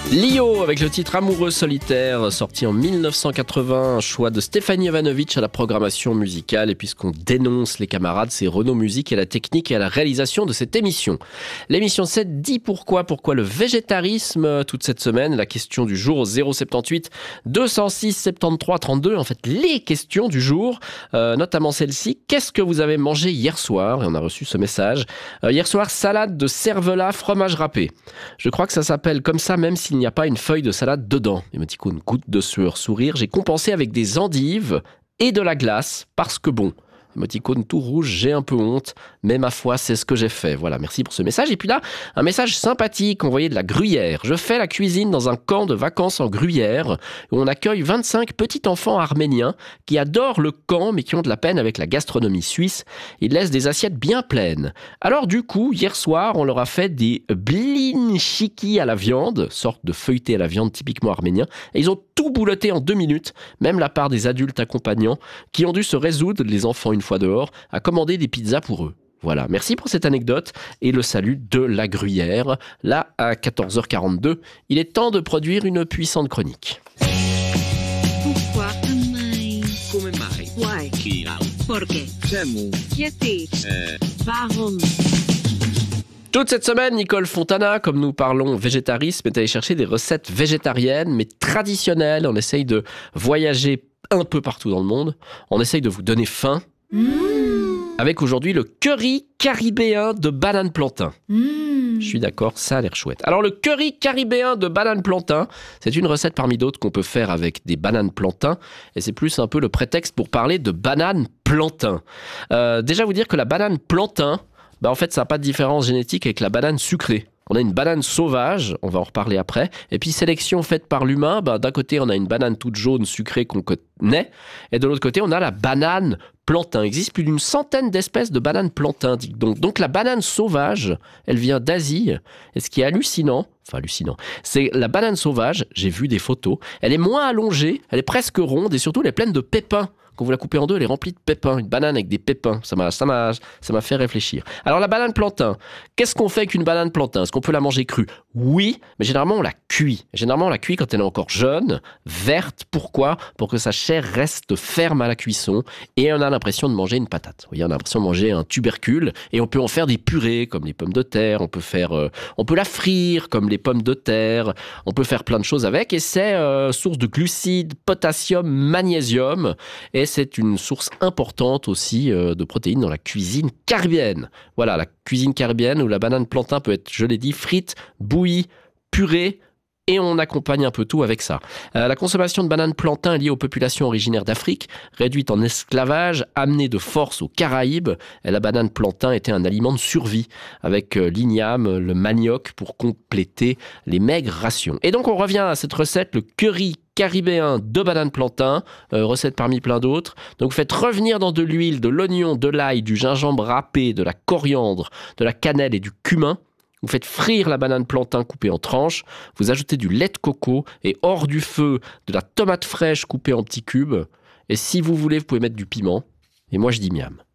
Lio avec le titre Amoureux solitaire, sorti en 1980, un choix de Stéphanie Jovanovic à la programmation musicale. Et puisqu'on dénonce les camarades, c'est Renaud Musique à la technique et à la réalisation de cette émission. L'émission 7 dit pourquoi le végétarisme toute cette semaine. La question du jour au 078 206 73 32. En fait, les questions du jour, notamment celle-ci. Qu'est-ce que vous avez mangé hier soir? Et on a reçu ce message. Hier soir, salade de cervelas, fromage râpé. Je crois que ça s'appelle comme ça, même s'il n'y a pas une feuille de salade dedans. Émoticône goutte de sueur, sourire. J'ai compensé avec des endives et de la glace parce que bon. Émoticône tout rouge, j'ai un peu honte, mais ma foi, c'est ce que j'ai fait. Voilà, merci pour ce message. Et puis là, un message sympathique envoyé de la Gruyère. Je fais la cuisine dans un camp de vacances en Gruyère où on accueille 25 petits enfants arméniens qui adorent le camp mais qui ont de la peine avec la gastronomie suisse. Ils laissent des assiettes bien pleines. Alors du coup, hier soir, on leur a fait des blinchiki à la viande, sorte de feuilleté à la viande typiquement arménien, et ils ont tout bouloté en 2 minutes, même la part des adultes accompagnants qui ont dû se résoudre, les enfants une fois dehors, à commander des pizzas pour eux. Voilà, merci pour cette anecdote et le salut de la Gruyère. Là, à 14h42, il est temps de produire une puissante chronique. Pourquoi? Come mai? Why? Perché? Czemu? Kiedy? Warum? Toute cette semaine, Nicole Fontana, comme nous parlons végétarisme, est allée chercher des recettes végétariennes, mais traditionnelles. On essaye de voyager un peu partout dans le monde. On essaye de vous donner faim. Avec aujourd'hui le curry caribéen de banane plantain. Je suis d'accord, ça a l'air chouette. Alors le curry caribéen de banane plantain, c'est une recette parmi d'autres qu'on peut faire avec des bananes plantain. Et c'est plus un peu le prétexte pour parler de banane plantain. Déjà vous dire que la banane plantain, en fait ça n'a pas de différence génétique avec la banane sucrée. On a une banane sauvage, on va en reparler après, et puis sélection faite par l'humain, d'un côté on a une banane toute jaune sucrée qu'on connaît, et de l'autre côté on a la banane plantain. Il existe plus d'une centaine d'espèces de bananes plantain. Donc la banane sauvage, elle vient d'Asie, et ce qui est hallucinant, c'est la banane sauvage, j'ai vu des photos, elle est moins allongée, elle est presque ronde, et surtout elle est pleine de pépins. Quand vous la coupez en deux, elle est remplie de pépins. Une banane avec des pépins. Ça m'a fait réfléchir. Alors, la banane plantain. Qu'est-ce qu'on fait avec une banane plantain? Est-ce qu'on peut la manger crue? Oui, mais généralement, on la cuit. Généralement, on la cuit quand elle est encore jeune, verte. Pourquoi? Pour que sa chair reste ferme à la cuisson et on a l'impression de manger une patate. Vous voyez, on a l'impression de manger un tubercule et on peut en faire des purées comme les pommes de terre. On peut la frire comme les pommes de terre. On peut faire plein de choses avec et c'est source de glucides, potassium, magnésium et c'est une source importante aussi de protéines dans la cuisine caribéenne. Voilà, la cuisine caribéenne où la banane plantain peut être, je l'ai dit, frite, bouillie, purée, et on accompagne un peu tout avec ça. La consommation de bananes plantain est liée aux populations originaires d'Afrique, réduites en esclavage, amenées de force aux Caraïbes. Et la banane plantain était un aliment de survie, avec l'igname, le manioc, pour compléter les maigres rations. Et donc on revient à cette recette, le curry caribéen de banane plantain, recette parmi plein d'autres. Donc faites revenir dans de l'huile, de l'oignon, de l'ail, du gingembre râpé, de la coriandre, de la cannelle et du cumin. Vous faites frire la banane plantain coupée en tranches, vous ajoutez du lait de coco et hors du feu, de la tomate fraîche coupée en petits cubes. Et si vous voulez, vous pouvez mettre du piment. Et moi, je dis miam.